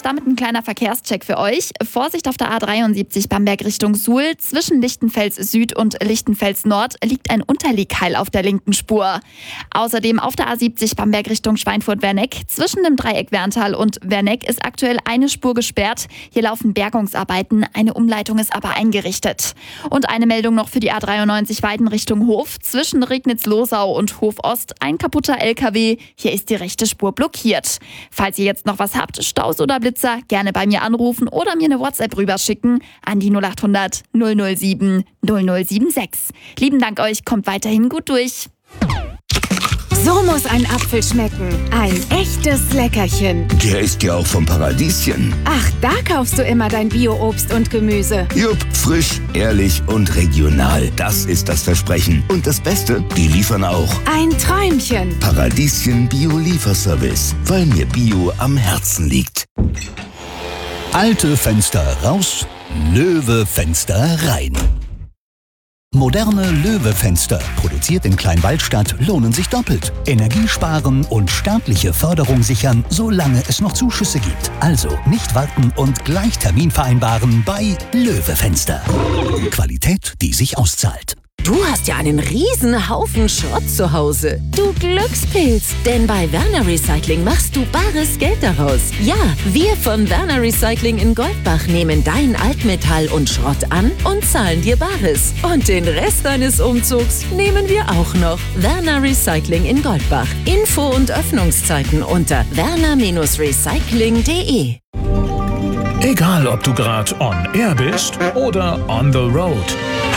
damit ein kleiner Verkehrscheck für euch. Vorsicht auf der A73 Bamberg Richtung Suhl. Zwischen Lichtenfels Süd und Lichtenfels Nord liegt ein Unterlegkeil auf der linken Spur. Außerdem auf der A70 Bamberg Richtung Schweinfurt-Werneck. Zwischen dem Dreieck Werntal und Werneck ist aktuell eine Spur gesperrt. Hier laufen Bergungsarbeiten. Eine Umleitung ist aber eingerichtet. Und eine Meldung noch für die A93 Weiden Richtung Hof. Zwischen Regnitz-Losau und Hof Ost ein kaputter LKW. Hier ist die rechte Spur blockiert. Falls ihr jetzt noch was habt, Staus oder Blitzer, gerne bei mir anrufen oder mir eine WhatsApp rüberschicken an die 0800 007 0076. Lieben Dank euch, kommt weiterhin gut durch. So muss ein Apfel schmecken. Ein echtes Leckerchen. Der ist ja auch vom Paradieschen. Ach, da kaufst du immer dein Bio-Obst und Gemüse. Jupp, frisch, ehrlich und regional. Das ist das Versprechen. Und das Beste, die liefern auch. Ein Träumchen. Paradieschen Bio-Lieferservice, weil mir Bio am Herzen liegt. Alte Fenster raus, Löwe-Fenster rein. Moderne Löwe-Fenster, produziert in Kleinwaldstadt, lohnen sich doppelt. Energie sparen und staatliche Förderung sichern, solange es noch Zuschüsse gibt. Also nicht warten und gleich Termin vereinbaren bei Löwe-Fenster. Qualität, die sich auszahlt. Du hast ja einen riesen Haufen Schrott zu Hause. Du Glückspilz. Denn bei Werner Recycling machst du bares Geld daraus. Ja, wir von Werner Recycling in Goldbach nehmen dein Altmetall und Schrott an und zahlen dir Bares. Und den Rest deines Umzugs nehmen wir auch noch. Werner Recycling in Goldbach. Info und Öffnungszeiten unter werner-recycling.de. Egal, ob du gerade on air bist oder on the road.